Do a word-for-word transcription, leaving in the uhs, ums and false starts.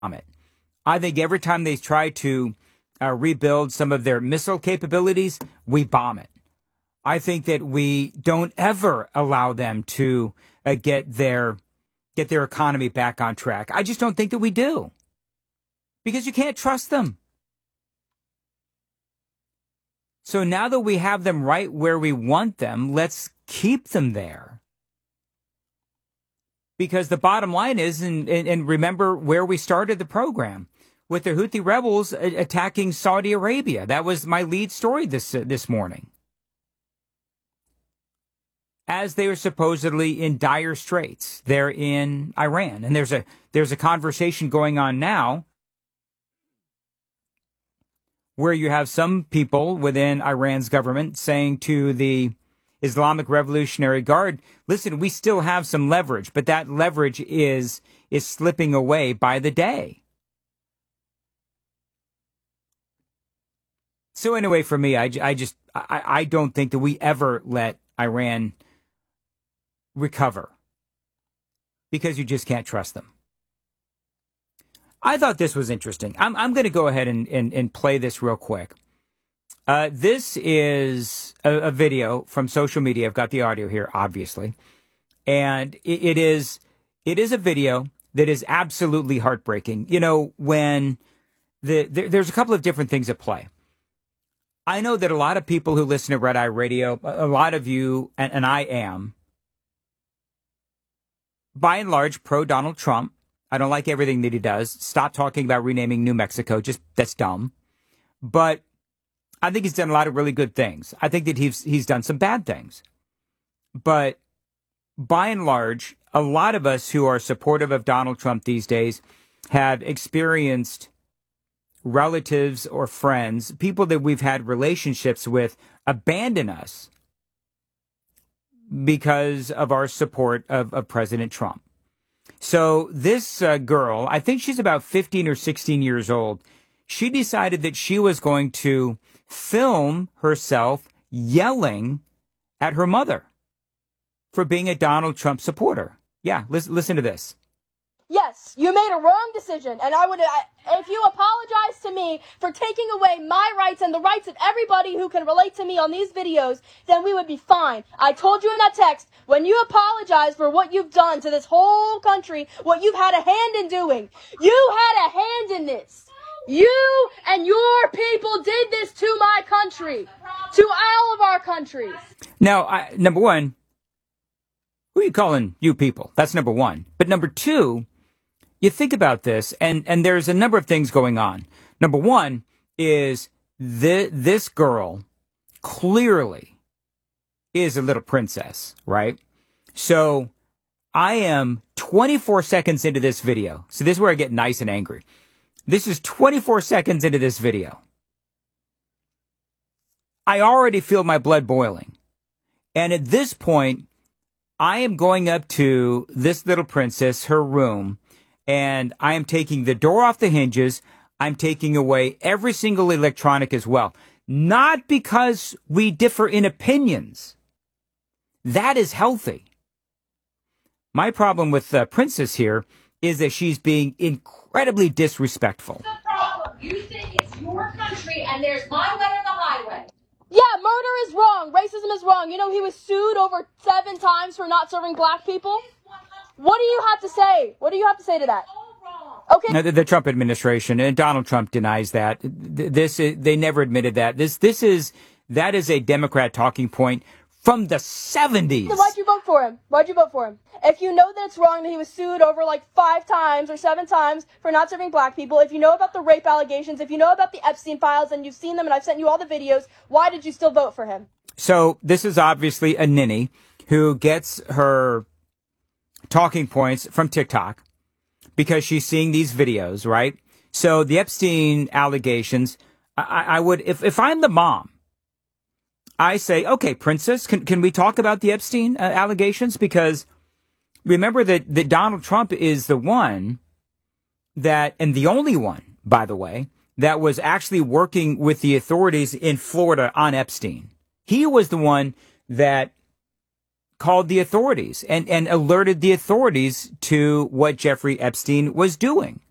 it. I think every time they try to uh, rebuild some of their missile capabilities, we bomb it. I think that we don't ever allow them to uh, get their get their economy back on track. I just don't think that we do, because you can't trust them. So now that we have them right where we want them, let's keep them there. Because the bottom line is, and, and, and remember where we started the program, with the Houthi rebels attacking Saudi Arabia. That was my lead story this uh, this morning. As they were supposedly in dire straits there in Iran. And there's a there's a conversation going on now where you have some people within Iran's government saying to the Islamic Revolutionary Guard, listen, we still have some leverage, but that leverage is is slipping away by the day. So anyway, for me, I, I just I, I don't think that we ever let Iran recover, because you just can't trust them. I thought this was interesting. I'm I'm going to go ahead and, and, and play this real quick. Uh, this is a, a video from social media. I've got the audio here, obviously. And it, it is it is a video that is absolutely heartbreaking. You know, when the, the there's a couple of different things at play. I know that a lot of people who listen to Red Eye Radio, a lot of you, and, and I am, by and large, pro-Donald Trump. I don't like everything that he does. Stop talking about renaming New Mexico. Just, that's dumb. But I think he's done a lot of really good things. I think that he's he's done some bad things. But by and large, a lot of us who are supportive of Donald Trump these days have experienced relatives or friends, people that we've had relationships with, abandon us because of our support of, of President Trump. So this uh, girl, I think she's about fifteen or sixteen years old, she decided that she was going to film herself yelling at her mother for being a Donald Trump supporter. Yeah, listen, listen to this. Yes, you made a wrong decision, and I would, I, if you apologize to me for taking away my rights and the rights of everybody who can relate to me on these videos, then we would be fine. I told you in that text, when you apologize for what you've done to this whole country, what you've had a hand in doing, you had a hand in this. You and your people did this to my country, to all of our countries. Now, I, number one, who are you calling you people? That's number one. But number two, you think about this, and, and there's a number of things going on. Number one is the, this girl clearly is a little princess, right? So I am twenty-four seconds into this video. So this is where I get nice and angry. This is twenty-four seconds into this video. I already feel my blood boiling. And at this point, I am going up to this little princess, her room, and I am taking the door off the hinges. I'm taking away every single electronic as well. Not because we differ in opinions. That is healthy. My problem with the princess here is that she's being incredibly disrespectful. The problem. You think it's your country and there's my way or the highway. Yeah, murder is wrong. Racism is wrong. You know, he was sued over seven times for not serving black people. What do you have to say? What do you have to say to that? Okay. Now, the, the Trump administration, and Donald Trump denies that. This they never admitted that. This this is that is a Democrat talking point from the seventies. So why'd you vote for him? Why'd you vote for him? If you know that it's wrong that he was sued over like five times or seven times for not serving black people, if you know about the rape allegations, if you know about the Epstein files and you've seen them and I've sent you all the videos, why did you still vote for him? So this is obviously a ninny who gets her talking points from TikTok because she's seeing these videos, right? So the Epstein allegations, I, I would, if, if I'm the mom, I say, okay, princess, can, can we talk about the Epstein uh, allegations? Because remember that, that Donald Trump is the one that, and the only one, by the way, that was actually working with the authorities in Florida on Epstein. He was the one that called the authorities and, and alerted the authorities to what Jeffrey Epstein was doing.